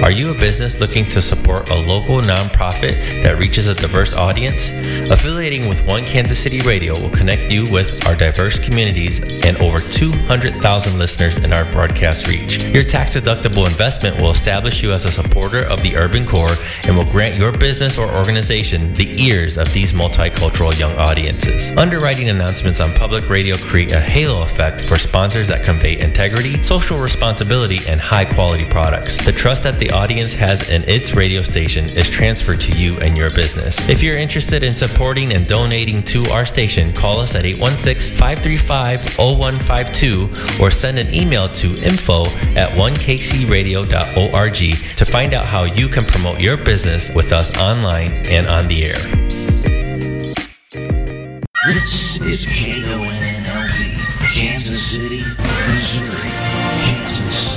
Are you a business looking to support a local nonprofit that reaches a diverse audience? Affiliating with One Kansas City Radio will connect you with our diverse communities and over 200,000 listeners in our broadcast reach. Your tax-deductible investment will establish you as a supporter of the urban core and will grant your business or organization the ears of these multicultural young audiences. Underwriting announcements on public radio create a halo effect for sponsors that convey integrity, social responsibility, and high-quality products. The trust that the audience has in its radio station is transferred to you and your business. If you're interested in supporting and donating to our station, call us at 816-535-0152 or send an email to info@onekcradio.org to find out how you can promote your business with us online and on the air. This is KONNLP, Kansas City, Missouri, Kansas,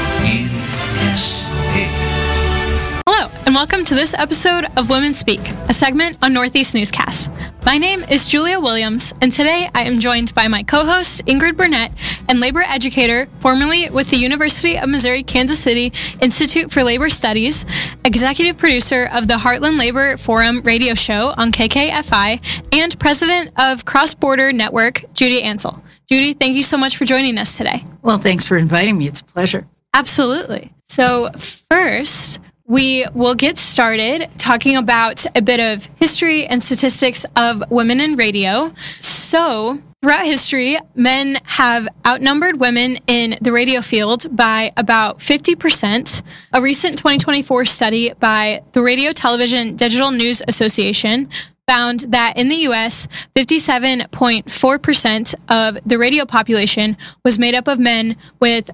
USA. Hello, and welcome to this episode of Women Speak, a segment on Northeast Newscast. My name is Julia Williams, and today I am joined by my co-host Ingrid Burnett and labor educator, formerly with the University of Missouri Kansas City Institute for Labor Studies, executive producer of the Heartland Labor Forum radio show on KKFI, and president of Cross Border Network, Judy Ansel. Judy, thank you so much for joining us today. Well, thanks for inviting me. It's a pleasure. Absolutely. So first, we will get started talking about a bit of history and statistics of women in radio. So, throughout history, men have outnumbered women in the radio field by about 50%. A recent 2024 study by the Radio Television Digital News Association found that in the U.S., 57.4% of the radio population was made up of men, with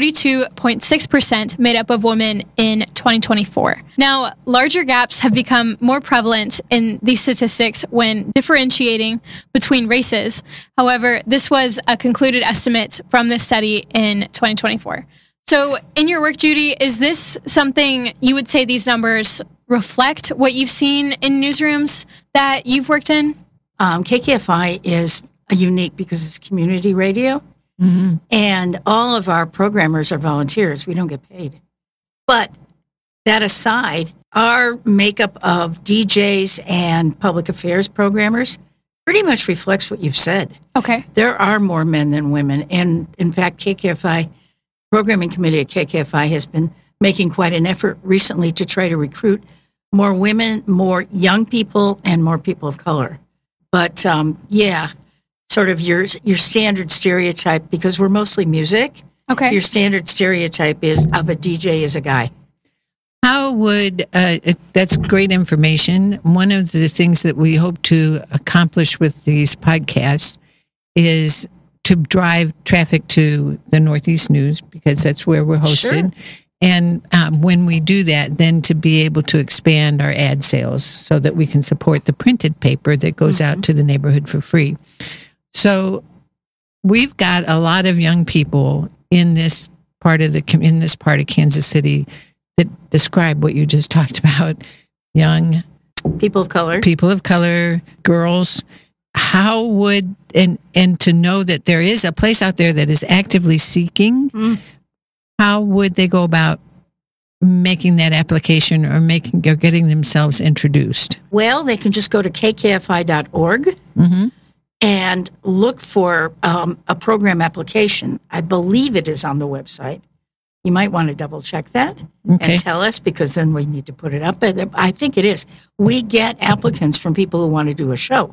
42.6% made up of women in 2024. Now, larger gaps have become more prevalent in these statistics when differentiating between races. However, this was a concluded estimate from this study in 2024. So in your work, Judy, is this something you would say these numbers reflect what you've seen in newsrooms that you've worked in? KKFI is unique because it's community radio, and all of our programmers are volunteers. We don't get paid. But that aside, our makeup of DJs and public affairs programmers pretty much reflects what you've said. Okay. There are more men than women. And in fact, KKFI, programming committee at KKFI has been making quite an effort recently to try to recruit more women, more young people, and more people of color. But sort of your standard stereotype, because we're mostly music. Okay. Your standard stereotype is of a DJ is a guy. How would, that's great information. One of the things that we hope to accomplish with these podcasts is to drive traffic to the Northeast News, because that's where we're hosted. Sure. And when we do that, then to be able to expand our ad sales so that we can support the printed paper that goes out to the neighborhood for free. So we've got a lot of young people in this part of Kansas City that describe what you just talked about. Young people of color, girls. How would, and to know that there is a place out there that is actively seeking, how would they go about making that application or getting themselves introduced? Well, they can just go to kkfi.org and look for a program application. I believe it is on the website. You might want to double check that and tell us, because then we need to put it up. I think it is. We get applicants from people who want to do a show.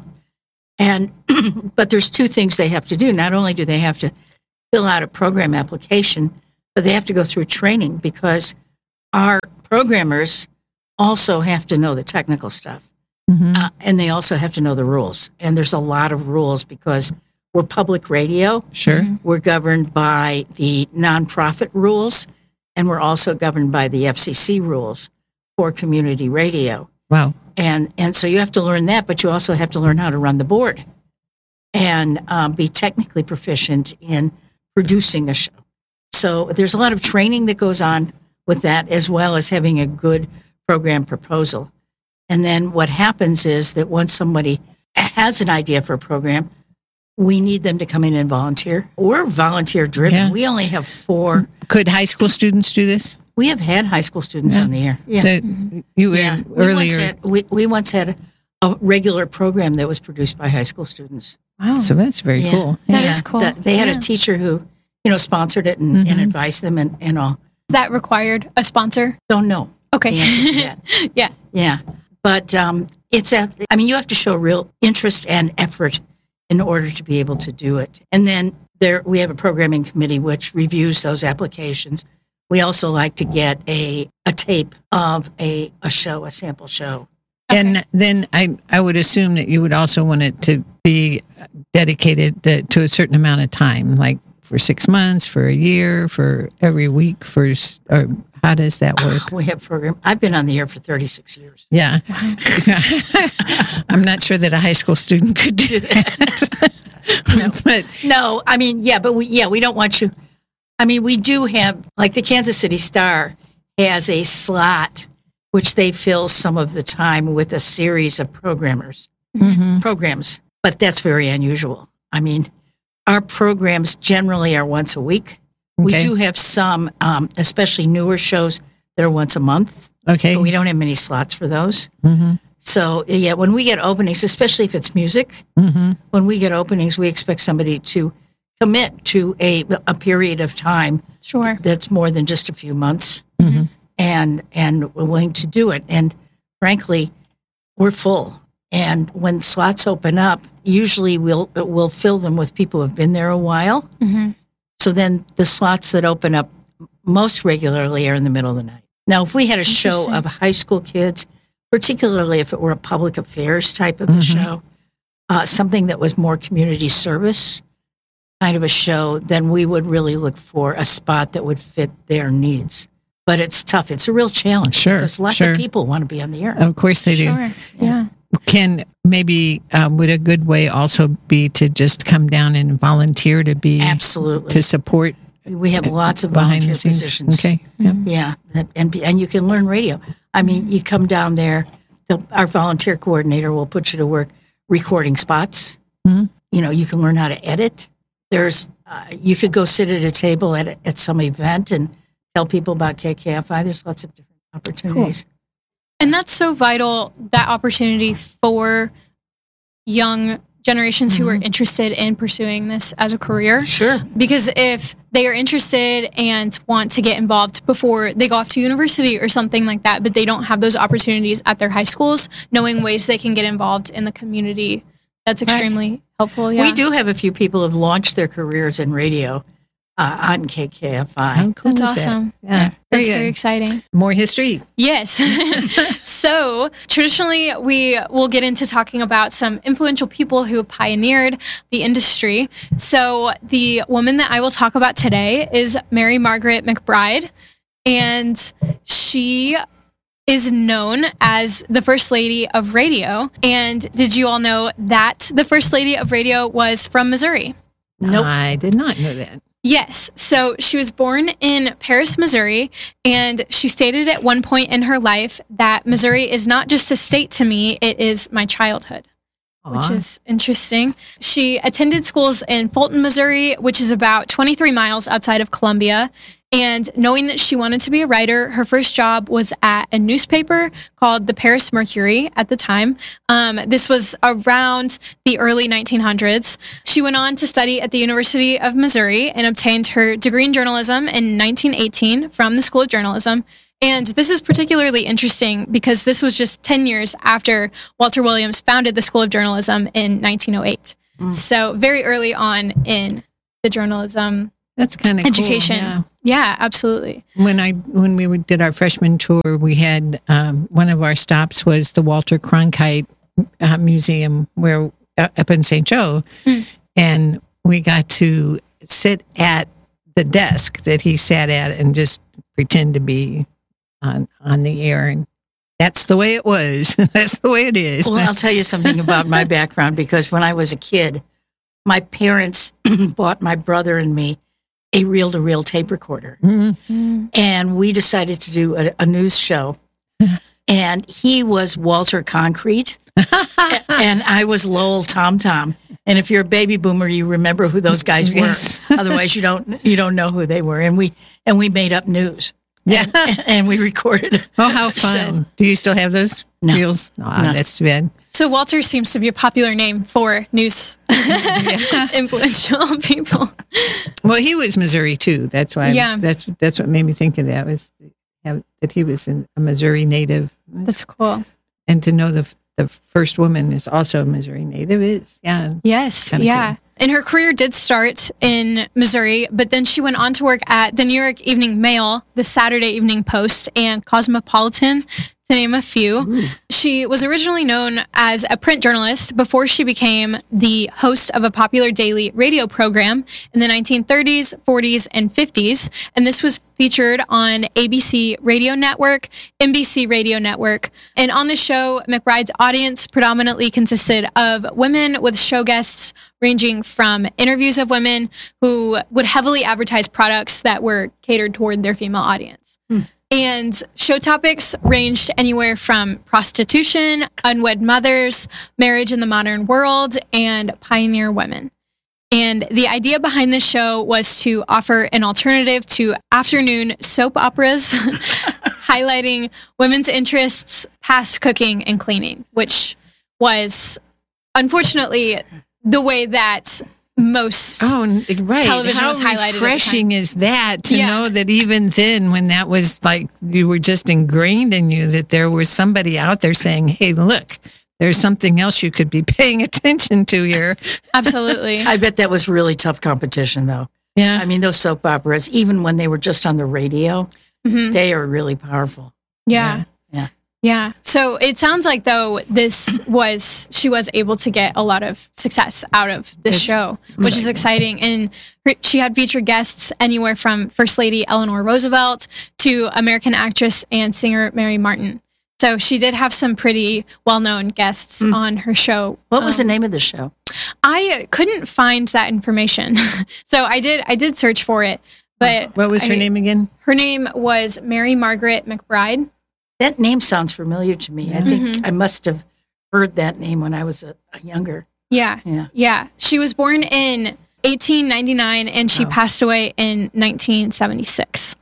But there's two things they have to do. Not only do they have to fill out a program application, but they have to go through training, because our programmers also have to know the technical stuff. And they also have to know the rules. And there's a lot of rules because we're public radio. Sure. We're governed by the nonprofit rules, and we're also governed by the FCC rules for community radio. Wow. And so you have to learn that, but you also have to learn how to run the board and be technically proficient in producing a show. So there's a lot of training that goes on with that, as well as having a good program proposal. And then what happens is that once somebody has an idea for a program, we need them to come in and volunteer. We're volunteer driven. Yeah. We only have 4. Could high school students do this? We have had high school students on the air. Yeah. That you were Yeah. earlier. We once had a regular program that was produced by high school students. Wow. So that's very cool. That is cool. They had Yeah. a teacher who, sponsored it and advised them and all. That required a sponsor. Don't know. Okay. The answer to that. Yeah. Yeah. But you have to show real interest and effort in order to be able to do it. And then we have a programming committee which reviews those applications. We also like to get a tape of a show, a sample show. And then I would assume that you would also want it to be dedicated to a certain amount of time, like for 6 months, for a year, for every week, or how does that work? We have program. I've been on the air for 36 years. Yeah. I'm not sure that a high school student could do that. But No, I mean, but we don't want you. I mean, we do have, like the Kansas City Star has a slot which they fill some of the time with a series of programs, but that's very unusual. I mean, our programs generally are once a week. We Okay. do have some, especially newer shows that are once a month, okay. but we don't have many slots for those. Mhm. So, when we get openings, especially if it's music, when we get openings, we expect somebody to commit to a period of time Sure. that's more than just a few months and willing to do it. And frankly, we're full. And when slots open up, usually we'll fill them with people who have been there a while. So then the slots that open up most regularly are in the middle of the night. Now, if we had a show Interesting. of high school kids, particularly if it were a public affairs type of a show, something that was more community service kind of a show, then we would really look for a spot that would fit their needs. But it's tough. It's a real challenge. Sure, Because lots sure. of people want to be on the air. Of course they do. Sure. Yeah. Can maybe would a good way also be to just come down and volunteer to be Absolutely. to support We have lots of behind volunteer the scenes? positions. Okay. Yeah. Yeah, and you can learn radio. I mean, you come down there, our volunteer coordinator will put you to work recording spots. You can learn how to edit. There's you could go sit at a table at some event and tell people about KKFI. There's lots of different opportunities. And that's so vital, that opportunity for young generations who are interested in pursuing this as a career. Sure. Because if they are interested and want to get involved before they go off to university or something like that, but they don't have those opportunities at their high schools, knowing ways they can get involved in the community, that's extremely helpful. Yeah. We do have a few people who have launched their careers in radio on KKFI. How cool That's is that? awesome. Yeah. Very That's good. very exciting. More history. Yes. So traditionally, we will get into talking about some influential people who pioneered the industry. So the woman that I will talk about today is Mary Margaret McBride, and she is known as the First Lady of Radio. And did you all know that the First Lady of Radio was from Missouri? Nope. I did not know that. Yes. So she was born in Paris, Missouri, and she stated at one point in her life that Missouri is not just a state to me, it is my childhood, which Aw. is interesting. She attended schools in Fulton, Missouri, which is about 23 miles outside of Columbia. And knowing that she wanted to be a writer, her first job was at a newspaper called the Paris Mercury at the time. This was around the early 1900s. She went on to study at the University of Missouri and obtained her degree in journalism in 1918 from the School of Journalism. And this is particularly interesting because this was just 10 years after Walter Williams founded the School of Journalism in 1908. So very early on in the journalism That's kind of education. Cool. Yeah. Yeah, absolutely. When we did our freshman tour, we had one of our stops was the Walter Cronkite Museum, where up in St. Joe, and we got to sit at the desk that he sat at and just pretend to be on the air, and that's the way it was. That's the way it is. Well, I'll tell you something about my background because when I was a kid, my parents bought my brother and me a reel-to-reel tape recorder. And we decided to do a news show. And he was Walter Concrete, and I was Lowell Tom Tom. And if you're a baby boomer, you remember who those guys were. Yes. Otherwise, you don't know who they were. And we made up news. Yeah. and we recorded it. Oh, how fun. Do you still have those No. reels? Oh, No. that's too bad. So Walter seems to be a popular name for news influential people. Well, he was Missouri too. That's why. Yeah. That's what made me think of that was that he was a Missouri native. That's cool. And to know the first woman is also a Missouri native is Yes. Kinda Yeah. And her career did start in Missouri, but then she went on to work at the New York Evening Mail, the Saturday Evening Post, and Cosmopolitan, to name a few. She was originally known as a print journalist before she became the host of a popular daily radio program in the 1930s, 40s, and 50s. And this was featured on ABC Radio Network, NBC Radio Network. And on the show, McBride's audience predominantly consisted of women, with show guests ranging from interviews of women who would heavily advertise products that were catered toward their female audience. And show topics ranged anywhere from prostitution, unwed mothers, marriage in the modern world, and pioneer women. And the idea behind this show was to offer an alternative to afternoon soap operas, highlighting women's interests past cooking and cleaning, which was unfortunately the way that most right. television How was highlighted at the time. refreshing is that to Yeah. know that even then, when that was like you were just ingrained in you, that there was somebody out there saying, "Hey, look, there's something else you could be paying attention to here." Absolutely. I bet that was really tough competition, though. Yeah, I mean, those soap operas, even when they were just on the radio, Mhm. they are really powerful. Yeah. Yeah. Yeah. So it sounds like though she was able to get a lot of success out of this show, which is exciting. And she had featured guests anywhere from First Lady Eleanor Roosevelt to American actress and singer Mary Martin. So she did have some pretty well-known guests on her show. What was the name of the show? I couldn't find that information. So I did search for it, but what was her name again? Her name was Mary Margaret McBride. That name sounds familiar to me. I think I must have heard that name when I was a younger. Yeah. Yeah. Yeah. She was born in 1899 and she passed away in 1976.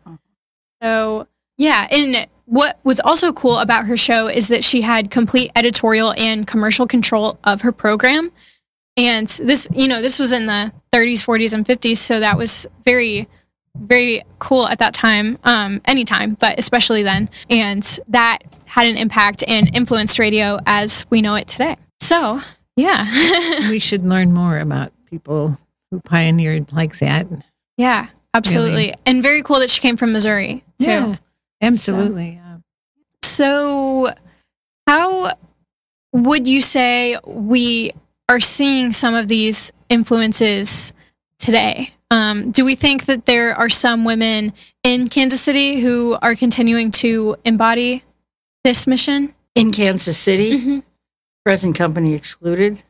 So, yeah. And what was also cool about her show is that she had complete editorial and commercial control of her program. And this was in the 30s, 40s, and 50s. So that was very, very cool at that time, anytime, but especially then. And that had an impact and influenced radio as we know it today. So, yeah. We should learn more about people who pioneered like that. Yeah, absolutely. Really. And very cool that she came from Missouri, too. Yeah, absolutely. So, how would you say we are seeing some of these influences today? Do we think that there are some women in Kansas City who are continuing to embody this mission? In Kansas City, Mhm. present company excluded.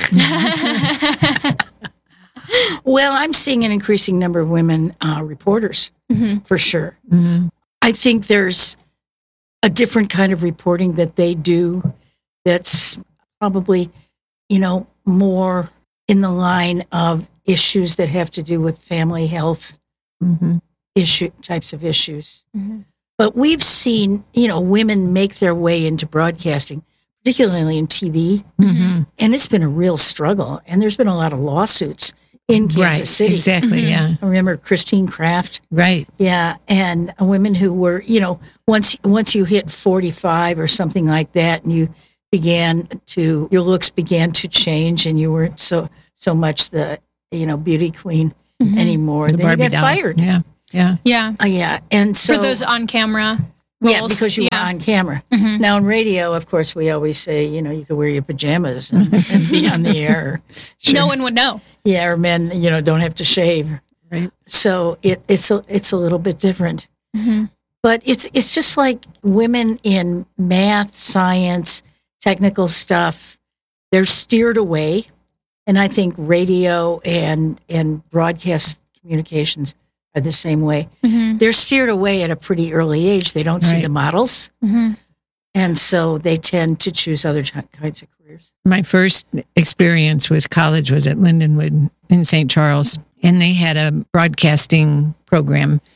Well, I'm seeing an increasing number of women reporters, Mhm. for sure. Mm-hmm. I think there's a different kind of reporting that they do that's probably, more in the line of issues that have to do with family health Mm-hmm. types of issues. Mhm. But we've seen, women make their way into broadcasting, particularly in TV, Mm-hmm. and it's been a real struggle. And there's been a lot of lawsuits in Kansas Right, City. exactly. Mhm. Yeah, I remember Christine Kraft. right. Yeah, and women who were, once you hit 45 or something like that, and your looks began to change, and you weren't so much the beauty queen Mhm. anymore. The Then Barbie you got doll. fired. Yeah, yeah. Yeah. Yeah, and so For those on camera roles. yeah, because you were on camera. Mhm. Now in radio, of course, we always say you could wear your pajamas and be on the air. No one would know. Yeah, or men, don't have to shave. Right. So it's a little bit different. Mhm. But it's just like women in math, science, technical stuff, they're steered away. And I think radio and broadcast communications are the same way. Mhm. They're steered away at a pretty early age. They don't see Right. the models. Mhm. And so they tend to choose other kinds of careers. My first experience with college was at Lindenwood in St. Charles, and they had a broadcasting program.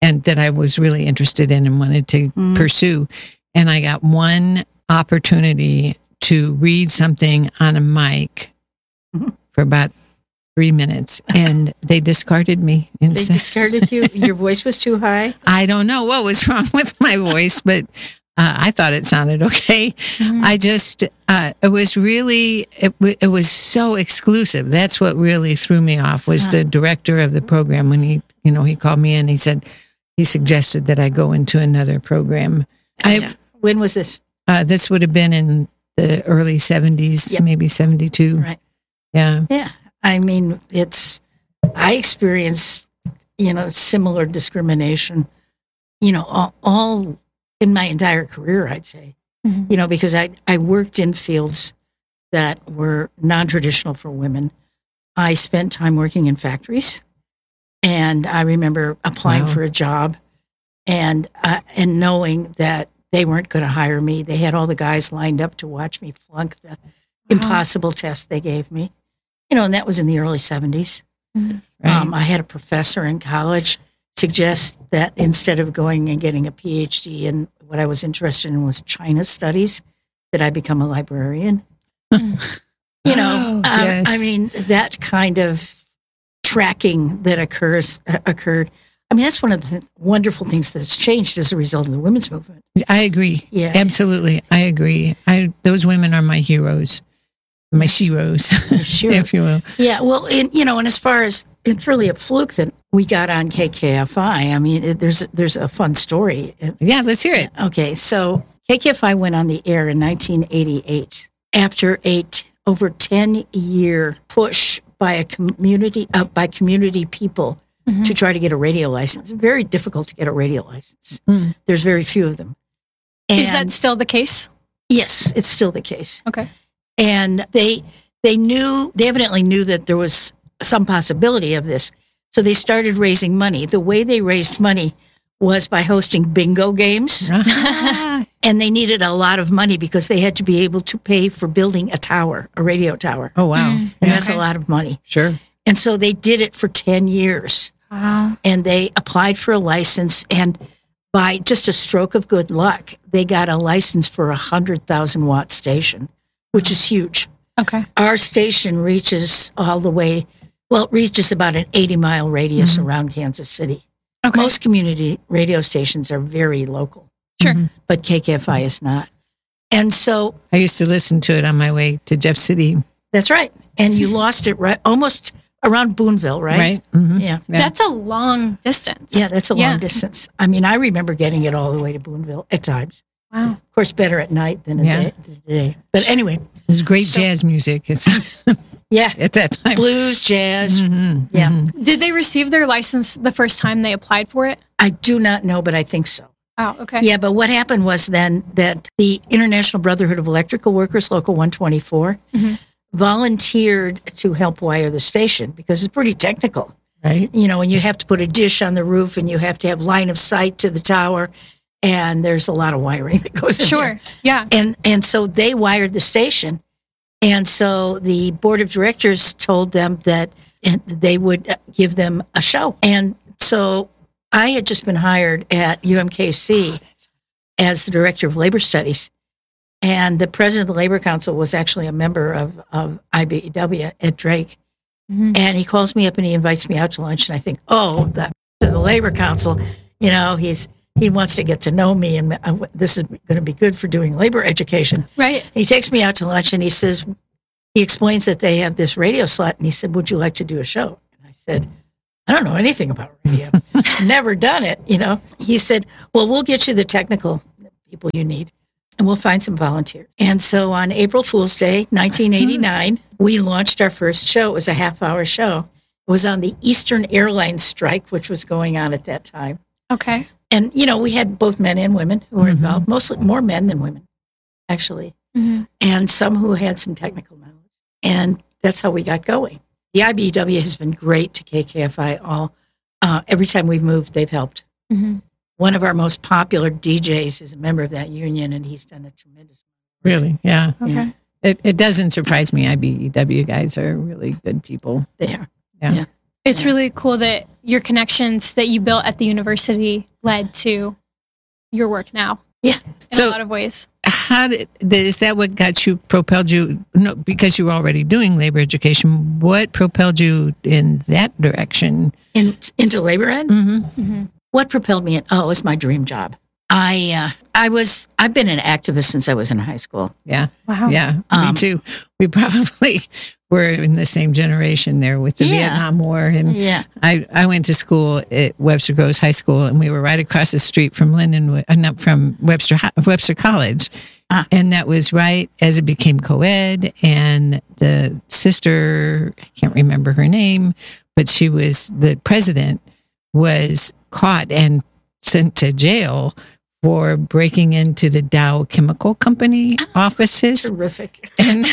and that I was really interested in and wanted to pursue. And I got one opportunity to read something on a mic for about 3 minutes, and they discarded me. And They discarded you. Your voice was too high. I don't know what was wrong with my voice, but I thought it sounded okay. I just, it was really, it was so exclusive. That's what really threw me off, was the director of the program. When he called me in, he suggested that I go into another program. When was this? This would have been in the early 70s, maybe 72. Right. Yeah. Yeah. I mean, I experienced, similar discrimination, all in my entire career, I'd say, because I worked in fields that were non-traditional for women. I spent time working in factories, and I remember applying for a job and knowing that they weren't going to hire me. They had all the guys lined up to watch me flunk the impossible test they gave me. And that was in the early 70s. Right. I had a professor in college suggest that instead of going and getting a PhD in what I was interested in was China studies, that I become a librarian. Yes. I mean, that kind of tracking that occurred. I mean, that's one of the wonderful things that's changed as a result of the women's movement. I agree. Yeah. Absolutely. I agree. Those women are my heroes. My sheroes, if you will. Yeah, well, and as far as it's really a fluke that we got on KKFI. I mean, there's a fun story. Yeah, let's hear it. Okay, so KKFI went on the air in 1988 after over 10-year push by community people to try to get a radio license. Very difficult to get a radio license. There's very few of them. Is that still the case? Yes, it's still the case. Okay. And they evidently knew that there was some possibility of this. So they started raising money. The way they raised money was by hosting bingo games. And they needed a lot of money because they had to be able to pay for building a radio tower. Oh, wow. And that's a lot of money. Sure. And so they did it for 10 years. Wow. And they applied for a license. And by just a stroke of good luck, they got a license for a 100,000 watt station, which is huge. Okay. Our station reaches about an 80-mile radius around Kansas City. Okay. Most community radio stations are very local. Sure. But KKFI is not. And so I used to listen to it on my way to Jeff City. that's right. And you lost it right almost around Boonville, right? Right? Mm-hmm. Yeah. That's a long distance. Yeah, that's a long distance. I mean, I remember getting it all the way to Boonville at times. Wow. Of course, better at night than in the day. But anyway. It was great jazz music. Yeah. At that time. Blues, jazz. Yeah. Did they receive their license the first time they applied for it? I do not know, but I think so. Oh, okay. Yeah, but what happened was then that the International Brotherhood of Electrical Workers, Local 124, volunteered to help wire the station because it's pretty technical. Right. And you have to put a dish on the roof and you have to have line of sight to the tower. And there's a lot of wiring that goes in there. Yeah. And so they wired the station. And so the board of directors told them that they would give them a show. And so I had just been hired at UMKC as the director of labor studies. And the president of the Labor Council was actually a member of IBEW, Ed Drake. And he calls me up and he invites me out to lunch. And I think, the Labor Council, he wants to get to know me, and this is going to be good for doing labor education. Right. He takes me out to lunch, and he explains that they have this radio slot, and he said, would you like to do a show? And I said, I don't know anything about radio. Never done it, He said, well, we'll get you the technical people you need, and we'll find some volunteers. And so on April Fool's Day, 1989, we launched our first show. It was a half-hour show. It was on the Eastern Airlines strike, which was going on at that time. Okay. And, we had both men and women who were involved, mostly more men than women, actually, and some who had some technical knowledge. And that's how we got going. The IBEW has been great to KKFI. Every time we've moved, they've helped. One of our most popular DJs is a member of that union, and he's done a tremendous work. Really? Yeah. Okay. It doesn't surprise me. IBEW guys are really good people. They are. Yeah. It's really cool that your connections that you built at the university led to your work now. Yeah. In a lot of ways. Is that what propelled you? No, because you were already doing labor education. What propelled you in that direction? Into labor ed? Mm-hmm. What propelled me in? Oh, it was my dream job. I've been an activist since I was in high school. Yeah. Wow. Yeah. Me too. We probably were in the same generation there with the Vietnam War. And I went to school at Webster Groves High School, and we were right across the street from from Webster College. And that was right as it became co-ed. And the sister, I can't remember her name, but she was the president, was caught and sent to jail for breaking into the Dow Chemical Company offices. Terrific. And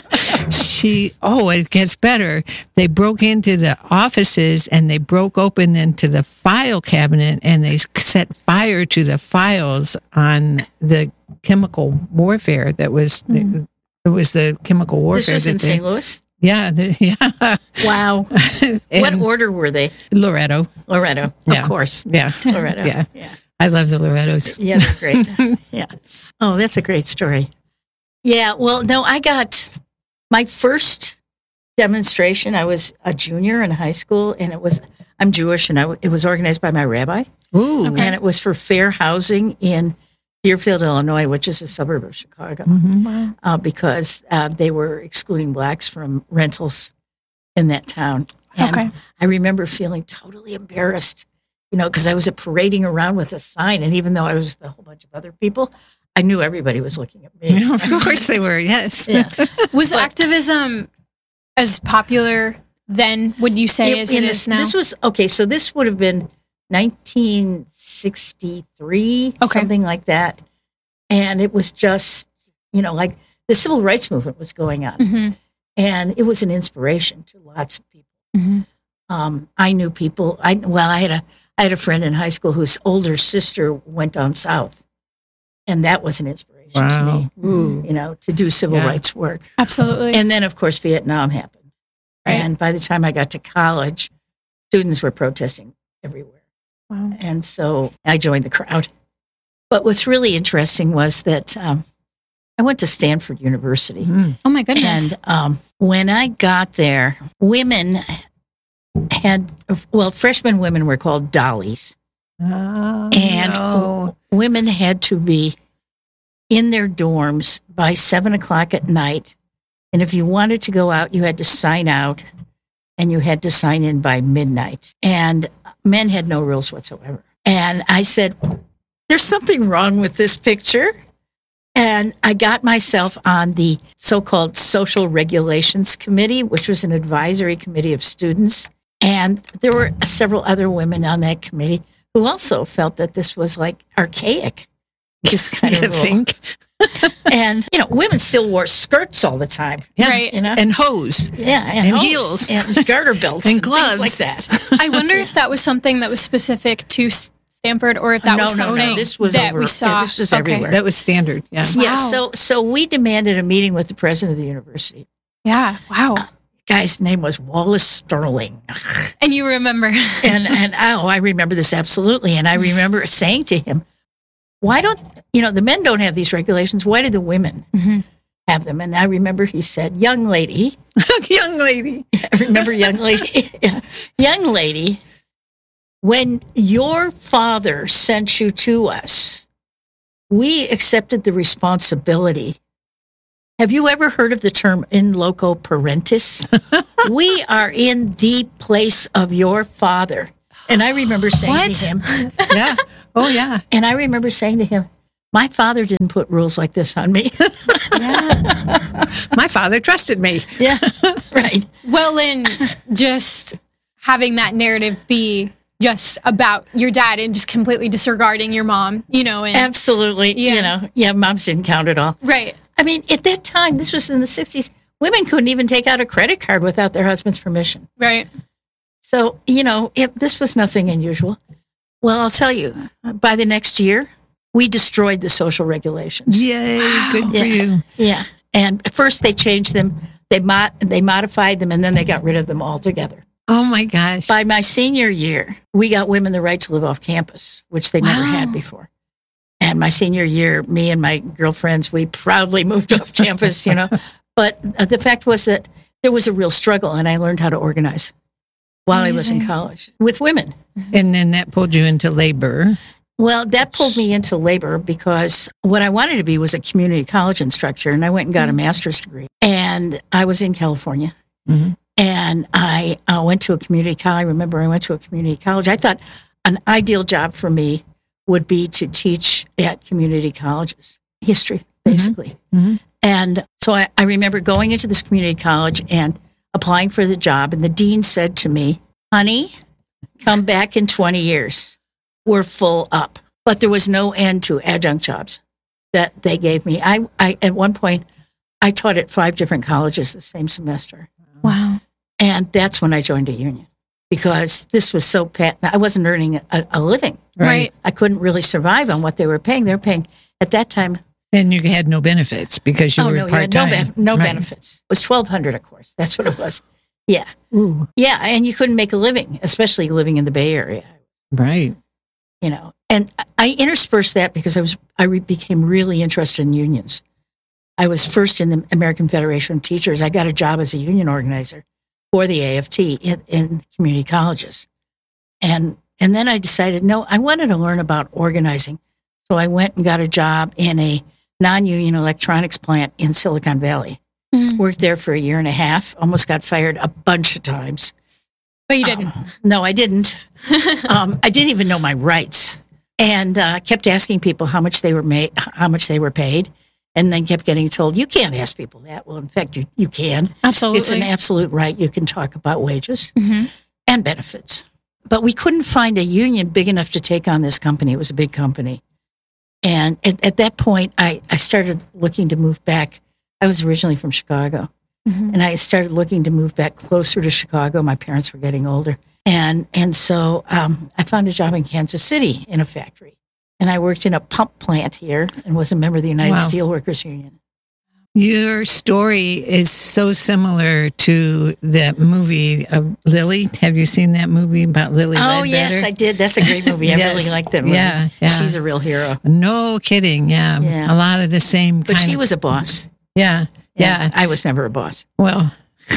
it gets better. They broke into the offices and they broke open into the file cabinet and they set fire to the files on the chemical warfare that was, it was the chemical warfare. This was in St. Louis? Yeah. Wow. What order were they? Loretto. Of course. Yeah. Loretto. Yeah. Yeah. I love the Lorettos. Yeah, they're great. Yeah. Oh, that's a great story. Yeah. Well, no, I got my first demonstration. I was a junior in high school, and I'm Jewish, and it was organized by my rabbi. Ooh. And it was for fair housing in Deerfield, Illinois, which is a suburb of Chicago, because they were excluding blacks from rentals in that town. And I remember feeling totally embarrassed, because I was parading around with a sign. And even though I was with a whole bunch of other people, I knew everybody was looking at me. Of course they were, yes. Yeah. Was activism as popular then, would you say, as it is now? This was, so this would have been 1963, something like that. And it was just, like the civil rights movement was going on. Mm-hmm. And it was an inspiration to lots of people. Mm-hmm. I knew people. I had a friend in high school whose older sister went down south. And that was an inspiration to me, to do civil rights work. Absolutely. And then, of course, Vietnam happened. Right. And by the time I got to college, students were protesting everywhere. Wow. And so I joined the crowd. But what's really interesting was that I went to Stanford University. Oh, my goodness. And when I got there, women freshman women were called dollies. Women had to be in their dorms by 7:00 at night. And if you wanted to go out, you had to sign out, and you had to sign in by midnight. And men had no rules whatsoever. And I said, there's something wrong with this picture. And I got myself on the so-called Social Regulations Committee, which was an advisory committee of students. And there were several other women on that committee who also felt that this was like archaic, this kind of rule. Think? And, women still wore skirts all the time. Yeah. Right. And hose. Yeah. And hose, heels. And garter belts. And gloves. Things like that. I wonder if that was something that was specific to Stanford, or if that was something This was that we saw. This was everywhere. That was standard. Yeah. Yeah. Wow. So we demanded a meeting with the president of the university. Yeah. Wow. Guy's name was Wallace Sterling. And you remember. and I remember this absolutely. And I remember saying to him, why don't, the men don't have these regulations. Why do the women have them? And I remember he said, young lady. Young lady. I remember young lady. Young lady, when your father sent you to us, we accepted the responsibility. Have you ever heard of the term in loco parentis? We are in the place of your father. And I remember saying to him, Yeah. Oh, yeah. And I remember saying to him, my father didn't put rules like this on me. My father trusted me. Yeah, right. Well, and just having that narrative be just about your dad and just completely disregarding your mom, and Absolutely. Moms didn't count at all. right. I mean, at that time, this was in the 60s, women couldn't even take out a credit card without their husband's permission. Right. So, this was nothing unusual. Well, I'll tell you, by the next year, we destroyed the social regulations. Yay. Good for you. Yeah. And at first they changed them. They modified them, and then they got rid of them altogether. Oh my gosh. By my senior year, we got women the right to live off campus, which they never had Wow. before. And my senior year, me and my girlfriends, we proudly moved off campus, But the fact was that there was a real struggle, and I learned how to organize while I was in Amazing. college with women. And then that pulled you into labor. Well, that pulled me into labor because what I wanted to be was a community college instructor, and I went and got a master's degree. And I was in California, Mhm. and I went to a community college. I remember I went to a community college. I thought an ideal job for me would be to teach at community colleges, history, basically. Mhm. And so I remember going into this community college and applying for the job, and the dean said to me, "Honey, come back in 20 years. We're full up." But there was no end to adjunct jobs that they gave me. I at one point, I taught at 5 different colleges the same semester. Wow. And that's when I joined a union because this was so I wasn't earning a living. Right. I couldn't really survive on what they were paying. They were paying at that time. And you had no benefits because you were You had part-time. no Right. benefits. It was $1,200 a course. That's what it was. Yeah. Ooh, Yeah. And you couldn't make a living, especially living in the Bay Area. right. And I interspersed that because I became really interested in unions. I was first in the American Federation of Teachers. I got a job as a union organizer for the AFT in community colleges. And then I decided, no, I wanted to learn about organizing. So I went and got a job in a non-union electronics plant in Silicon Valley. Mhm. Worked there for a year and a half, almost got fired a bunch of times. But you didn't. No, I didn't. I didn't even know my rights, and kept asking people how much they were paid, and then kept getting told, "You can't ask people that." Well, in fact, you can. Absolutely. It's an absolute right. You can talk about wages Mhm. and benefits. But we couldn't find a union big enough to take on this company. It was a big company, and at that point, I started looking to move back. I was originally from Chicago. Mhm. And I started looking to move back closer to Chicago. My parents were getting older. And so I found a job in Kansas City in a factory. And I worked in a pump plant here and was a member of the United Wow. Steelworkers Union. Your story is so similar to the movie of Lily. Have you seen that movie about Lily Oh, Ledbetter? yes, I did. That's a great movie. I Yes. really liked that movie. Yeah, yeah. She's a real hero. No kidding. Yeah. Yeah. A lot of the same But kind she of- was a boss. Yeah. Yeah. And I was never a boss. Well,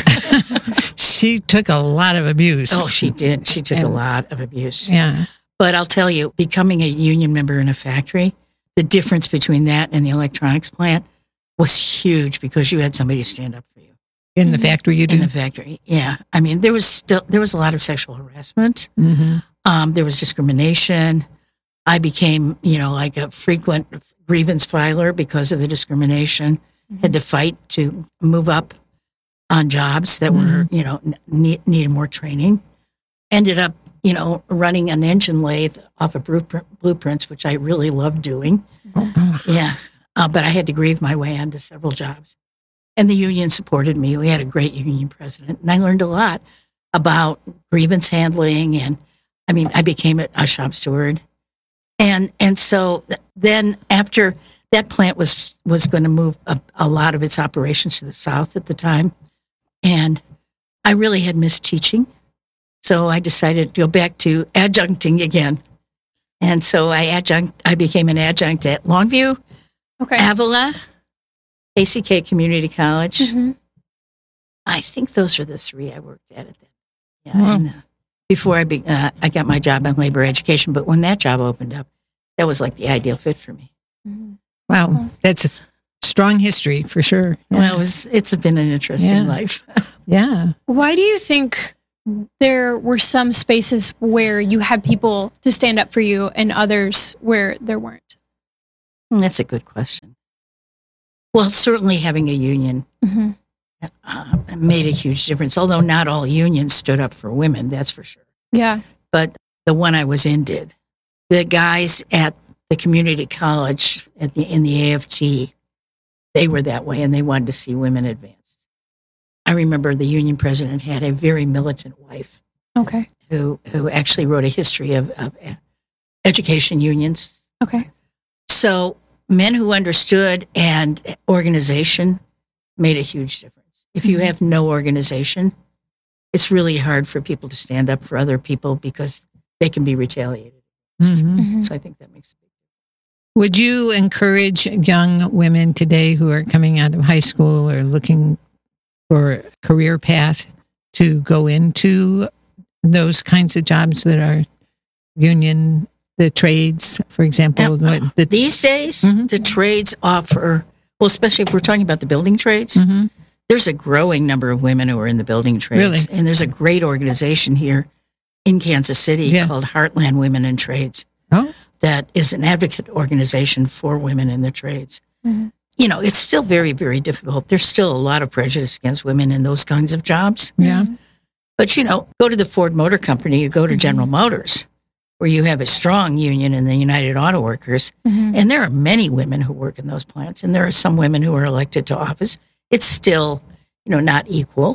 she took a lot of abuse. Oh, she did. She took a And- lot of abuse. Yeah. But I'll tell you, becoming a union member in a factory, the difference between that and the electronics plant was huge because you had somebody to stand up for you In the factory you do? in the factory. Yeah. I mean, there was a lot of sexual harassment. Mhm. There was discrimination. I became, like a frequent grievance filer because of the discrimination. Had to fight to move up on jobs that were, needed more training. Ended up, running an engine lathe off of blueprints, which I really loved doing. Yeah. But I had to grieve my way onto several jobs. And the union supported me. We had a great union president. And I learned a lot about grievance handling. And I became a shop steward. And so then after that plant was going to move a lot of its operations to the south at the time. And I really had missed teaching. So I decided to go back to adjuncting again. And so I became an adjunct at Longview, Okay. Avila, ACK Community College. Mhm. I think those are the 3 I worked at then. Yeah. Wow. And, before I got my job in labor education, but when that job opened up, that was like the ideal fit for me. Mhm. Wow. That's a strong history for sure. Well, it's been an interesting Yeah. life. Yeah. Why do you think there were some spaces where you had people to stand up for you and others where there weren't? That's a good question. Well, certainly having a union Mhm. made a huge difference, although not all unions stood up for women, that's for sure. Yeah. But the one I was in did. The guys at the community college in the AFT, they were that way, and they wanted to see women advanced. I remember the union president had a very militant wife Okay. who actually wrote a history of education unions. Okay. So men who understood and organization made a huge difference. If you have no organization, it's really hard for people to stand up for other people because they can be retaliated. Mhm. So I think that makes a big Would you encourage young women today who are coming out of high school or looking for a career path to go into those kinds of jobs that are union, the trades, for example? These days, Mhm. the trades offer, well, especially if we're talking about the building trades, Mhm. there's a growing number of women who are in the building trades. Really? And there's a great organization here in Kansas City Yeah. called Heartland Women in Trades Oh, that is an advocate organization for women in the trades. Mhm. You know, it's still very, very difficult. There's still a lot of prejudice against women in those kinds of jobs. yeah. But, you know, go to the Ford Motor Company, you go to General Motors, where you have a strong union in the United Auto Workers. Mhm. And there are many women who work in those plants, and there are some women who are elected to office. It's still, you know, not equal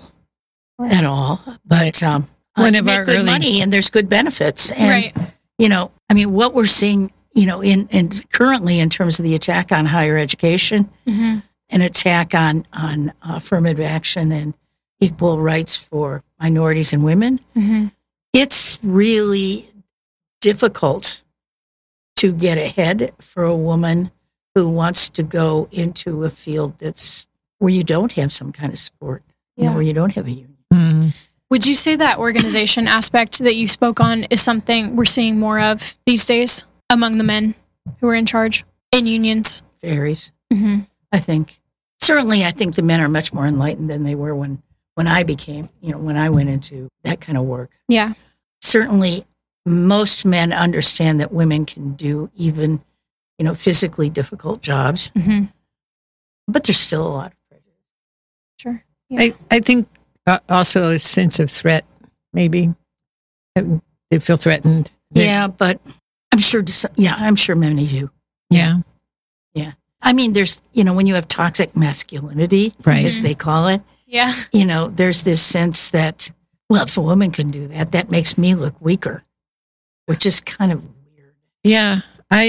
at all. But One you of make our good early- money, and there's good benefits. And, Right. you know, I mean, what we're seeing, you know, in currently in terms of the attack on higher education, Mhm. an attack on affirmative action and equal rights for minorities and women, Mhm. it's really difficult to get ahead for a woman who wants to go into a field that's where you don't have some kind of support, you know, Yeah. where you don't have a union. Mhm. Would you say that organization aspect that you spoke on is something we're seeing more of these days among the men who are in charge in unions? Varies, Mm-hmm. I think. Certainly, I think the men are much more enlightened than they were when I became, you know, when I went into that kind of work. Yeah. Certainly, most men understand that women can do even, you know, physically difficult jobs, Mm-hmm. but there's still a lot of prejudice. Sure. Yeah. I think also a sense of threat, maybe. They feel threatened. Yeah, but I'm sure, I'm sure many do. Yeah, I mean, there's, you know, when you have toxic masculinity, right. as they call it, Yeah. you know, there's this sense that, well, if a woman can do that, that makes me look weaker, which is kind of weird. Yeah,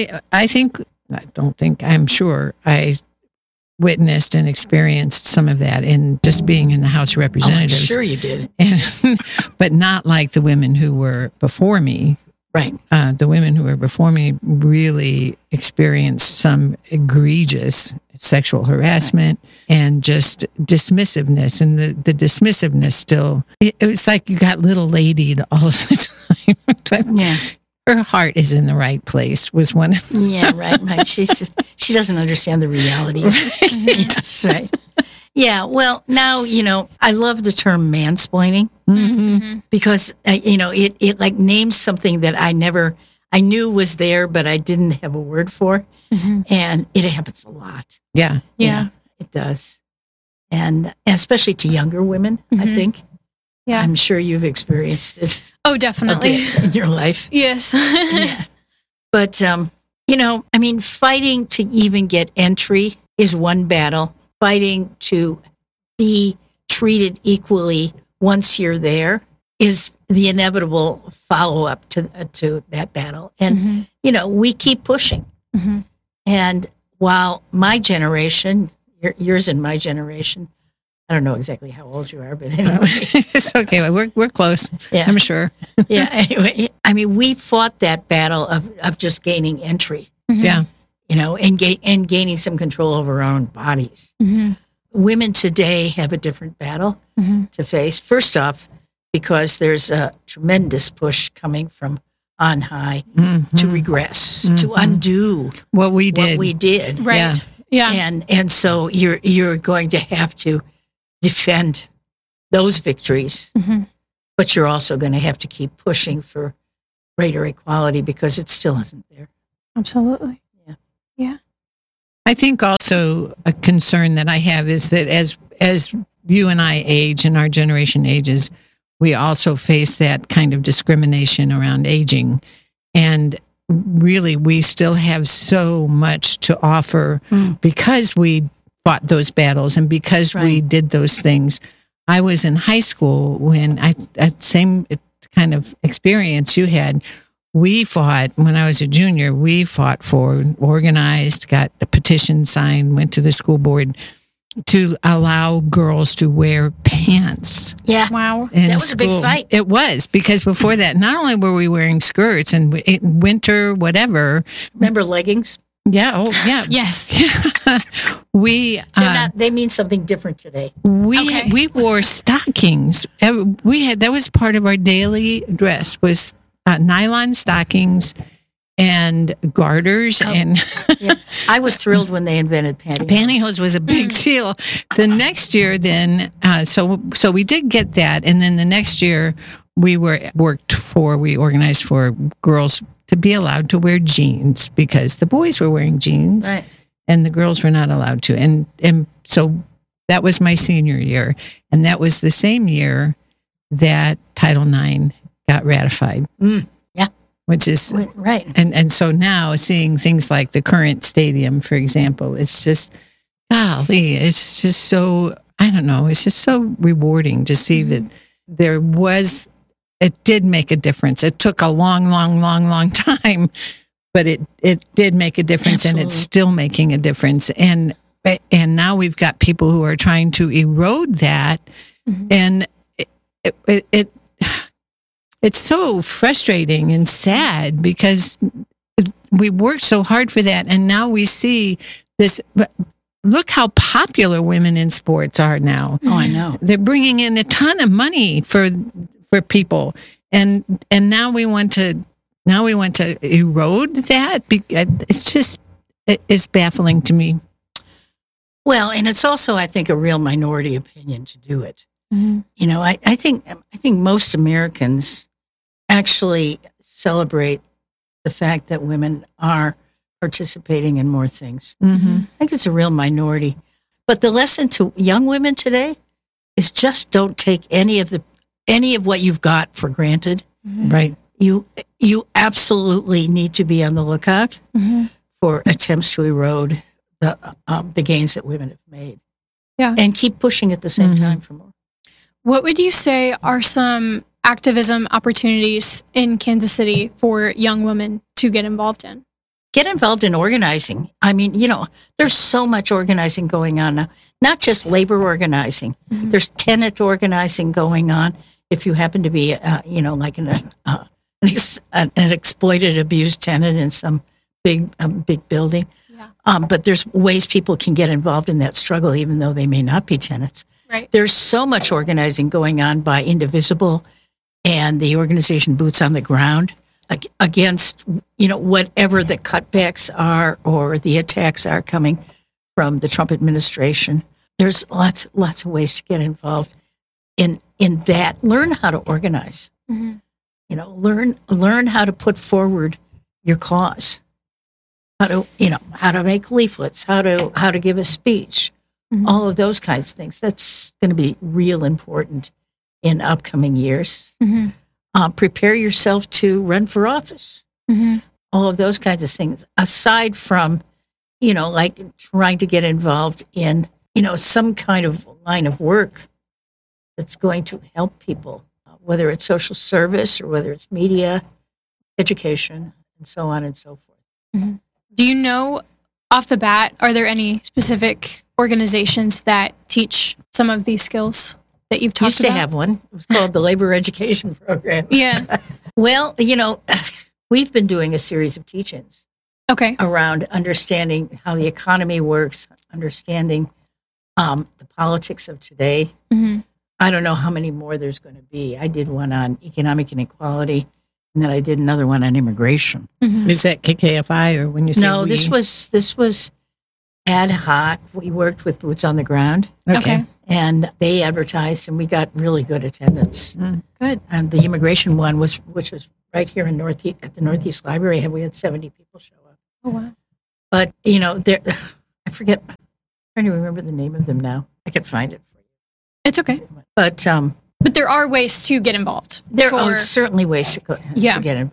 I'm sure I witnessed and experienced some of that in just being in the House of Oh, I'm Representatives. sure you did. And, but not like the women who were before me. Right. The women who were before me really experienced some egregious sexual harassment and just dismissiveness. And the dismissiveness still, it was like you got little ladied all of the time. But Yeah. her heart is in the right place was one. Yeah, right. Right. She doesn't understand the realities. That's right. Yeah. Well, now, you know, I love the term mansplaining Mm-hmm. because, you know, it like names something that I knew was there, but I didn't have a word for. Mm-hmm. And it happens a lot. Yeah. Yeah. It does. And especially to younger women, I Mhm. think. Yeah. I'm sure you've experienced it Oh, a definitely. bit in your life. Yes. Yeah. But, you know, I mean, fighting to even get entry is one battle. Fighting to be treated equally once you're there is the inevitable follow-up to that battle. And, Mm-hmm. you know, we keep pushing. Mm-hmm. And while my generation, yours and my generation, I don't know exactly how old you are, but anyway, It's okay. We're close. yeah, I'm sure. yeah. Anyway, I mean, we fought that battle of just gaining entry, Yeah. you know, and gaining some control over our own bodies. Mm-hmm. Women today have a different battle Mm-hmm. to face. First off, because there's a tremendous push coming from on high to regress, to Mhm. undo What we did. what we did. Right. Yeah. And so you're going to have to defend those victories, Mm-hmm. but you're also going to have to keep pushing for greater equality because it still isn't there. Absolutely. I think also a concern that I have is that as you and I age and our generation ages, we also face that kind of discrimination around aging. And really, we still have so much to offer because we fought those battles and because we Right. did those things. I was in high school when that same kind of experience you had. We fought when I was a junior. We fought for, organized, got a petition signed, went to the school board, to allow girls to wear pants. Yeah. Wow. In That was a big school. fight. It was, because before that, not only were we wearing skirts and winter, whatever. Remember leggings? Yeah. Oh, yeah. Yes. We They mean something different today. Okay. we wore stockings. That was part of our daily dress, was nylon stockings and garters and Yeah. I was thrilled when they invented pantyhose. pantyhose was a big deal. The next year, then, so we did get that, and then the next year we organized for girls to be allowed to wear jeans, because the boys were wearing jeans Right. and the girls were not allowed to. And so that was my senior year, and that was the same year that Title IX got ratified. Yeah. Which is Right. and so now seeing things like the current stadium, for example, it's just, golly, it's just so, I don't know, it's just so rewarding to see that it did make a difference. It took a long time, but it did make a difference. Absolutely. And it's still making a difference. And now we've got people who are trying to erode that. And it's so frustrating and sad, because we worked so hard for that, and now we see this. Look how popular women in sports are now. Oh, I know. They're bringing in a ton of money for people, and now we want to erode that. It's just, it's baffling to me. Well, and it's also, I think, a real minority opinion to do it. Mhm. You know, I think most Americans actually celebrate the fact that women are participating in more things. Mm-hmm. I think it's a real minority. But the lesson to young women today is just don't take any of what you've got for granted. Right. You absolutely need to be on the lookout for attempts to erode the gains that women have made. Yeah. And keep pushing at the same time for more. What would you say are some activism opportunities in Kansas City for young women to get involved in? Get involved in organizing. I mean, you know, there's so much organizing going on now, not just labor organizing. There's tenant organizing going on. If you happen to be, like an exploited, abused tenant in some big building. Yeah. But there's ways people can get involved in that struggle, even though they may not be tenants. Right. There's so much organizing going on by Indivisible and the organization Boots on the Ground against, whatever the cutbacks are or the attacks are coming from the Trump administration. There's lots of ways to get involved in that. Learn how to organize. Learn how to put forward your cause. How to make leaflets, how to give a speech, all of those kinds of things. That's going to be real important in upcoming years. Prepare yourself to run for office. All of those kinds of things. Aside from, like trying to get involved in, some kind of line of work that's going to help people, whether it's social service or whether it's media, education, and so on and so forth. Do you know off the bat, are there any specific organizations that teach some of these skills that you've talked Used to about? have one. It was called the Labor Education Program. Yeah. Well, we've been doing a series of teach-ins Okay. around understanding how the economy works, understanding the politics of today. Mhm. I don't know how many more there's going to be. I did one on economic inequality, and then I did another one on immigration. Is that KKFI, or when you say No, we? this was ad hoc. We worked with Boots on the Ground, Okay. and they advertised, and we got really good attendance. Good. And the immigration one which was right here in at the Northeast Library, we had 70 people show up. Oh, wow. But I forget. I'm trying to remember the name of them now. I could find it for you. It's okay. But But there are ways to get involved. there for- are certainly ways to Yeah. to get involved.